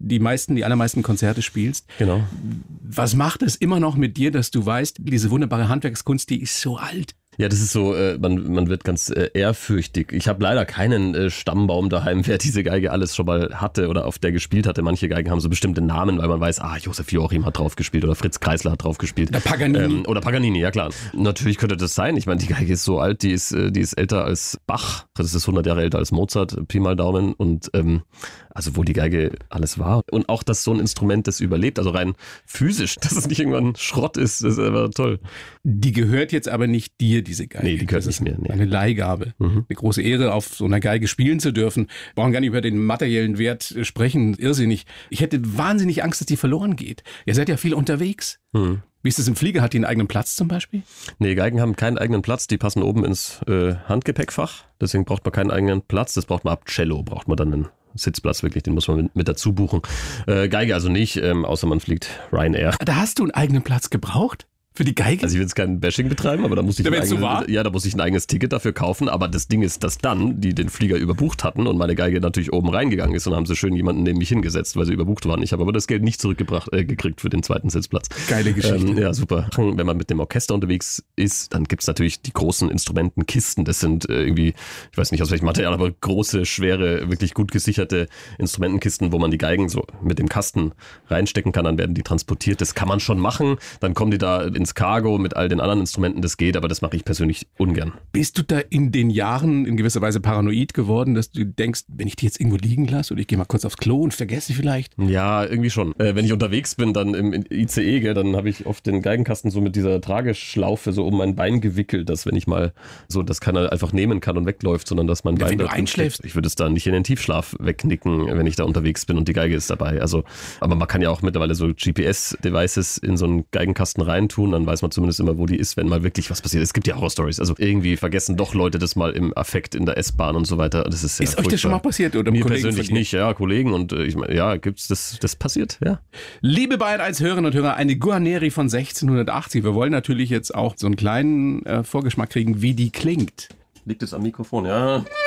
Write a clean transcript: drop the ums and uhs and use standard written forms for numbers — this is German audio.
die allermeisten Konzerte spielst. Genau. Was macht es immer noch mit dir, dass du weißt, diese wunderbare Handwerkskunst, die ist so alt? Ja, das ist so, man wird ganz ehrfürchtig. Ich habe leider keinen Stammbaum daheim, wer diese Geige alles schon mal hatte oder auf der gespielt hatte. Manche Geigen haben so bestimmte Namen, weil man weiß, Josef Joachim hat drauf gespielt oder Fritz Kreisler hat drauf gespielt. Oder Paganini. Oder Paganini, ja klar. Natürlich könnte das sein. Ich meine, die Geige ist so alt, die ist älter als Bach. Das ist 100 Jahre älter als Mozart, Pi mal Daumen. Und also wo die Geige alles war. Und auch, dass so ein Instrument das überlebt, also rein physisch, dass es nicht irgendwann Schrott ist, das ist einfach toll. Die gehört jetzt aber nicht dir, diese Geige. Nee, die gehört nicht mir. Nee. Eine Leihgabe. Eine große Ehre, auf so einer Geige spielen zu dürfen. Wir brauchen gar nicht über den materiellen Wert sprechen. Irrsinnig. Ich hätte wahnsinnig Angst, dass die verloren geht. Ihr seid ja viel unterwegs. Wie ist das im Flieger? Hat die einen eigenen Platz zum Beispiel? Nee, Geigen haben keinen eigenen Platz. Die passen oben ins Handgepäckfach. Deswegen braucht man keinen eigenen Platz. Das braucht man ab Cello. Braucht man dann einen Sitzplatz wirklich. Den muss man mit dazu buchen. Geige also nicht, außer man fliegt Ryanair. Da hast du einen eigenen Platz gebraucht? Für die Geige? Also ich will jetzt kein Bashing betreiben, aber da muss ich da muss ich ein eigenes Ticket dafür kaufen. Aber das Ding ist, dass dann die den Flieger überbucht hatten und meine Geige natürlich oben reingegangen ist und haben sie schön jemanden neben mich hingesetzt, weil sie überbucht waren. Ich habe aber das Geld nicht gekriegt für den zweiten Sitzplatz. Geile Geschichte. Ja, super. Wenn man mit dem Orchester unterwegs ist, dann gibt's natürlich die großen Instrumentenkisten. Das sind irgendwie, ich weiß nicht aus welchem Material, aber große, schwere, wirklich gut gesicherte Instrumentenkisten, wo man die Geigen so mit dem Kasten reinstecken kann. Dann werden die transportiert. Das kann man schon machen. Dann kommen die da ins Cargo mit all den anderen Instrumenten, das geht, aber das mache ich persönlich ungern. Bist du da in den Jahren in gewisser Weise paranoid geworden, dass du denkst, wenn ich die jetzt irgendwo liegen lasse oder ich gehe mal kurz aufs Klo und vergesse sie vielleicht? Ja, irgendwie schon. Wenn ich unterwegs bin, dann im ICE, dann habe ich oft den Geigenkasten so mit dieser Trageschlaufe so um mein Bein gewickelt, dass wenn ich mal so, dass keiner einfach nehmen kann und wegläuft, sondern dass mein Bein wenn da du einschläfst. Ich würde es da nicht in den Tiefschlaf wegnicken, wenn ich da unterwegs bin und die Geige ist dabei. Also, aber man kann ja auch mittlerweile so GPS-Devices in so einen Geigenkasten reintun, dann weiß man zumindest immer, wo die ist, wenn mal wirklich was passiert. Es gibt ja Horror-Stories. Also irgendwie vergessen doch Leute das mal im Affekt in der S-Bahn und so weiter. Das ist sehr euch das schon mal passiert? Oder mir persönlich nicht, ja, Kollegen und ich meine, ja, gibt's das passiert, ja. Liebe Bayern als Hörerinnen und Hörer, eine Guarneri von 1680. Wir wollen natürlich jetzt auch so einen kleinen Vorgeschmack kriegen, wie die klingt. Liegt es am Mikrofon, ja.